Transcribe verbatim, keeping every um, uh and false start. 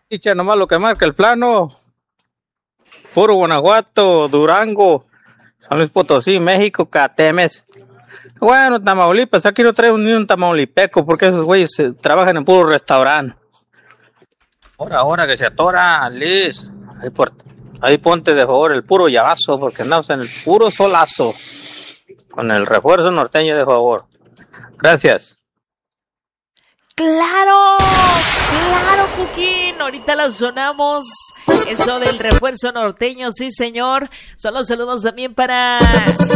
Chicha, nomás lo que marca el plano. Puro Guanajuato, Durango, San Luis Potosí, México, Catemes. Bueno, Tamaulipas, aquí no traigo ni un tamaulipeco porque esos güeyes eh, trabajan en puro restaurante. Ahora, ahora que se atora, Liz. Ahí, por, ahí ponte de favor el puro llavazo porque andamos en el puro solazo. Con el refuerzo norteño de favor. Gracias. ¡Claro! ¡Claro, Cuquín! Ahorita la sonamos. Eso del refuerzo norteño, sí, señor. Son los saludos también para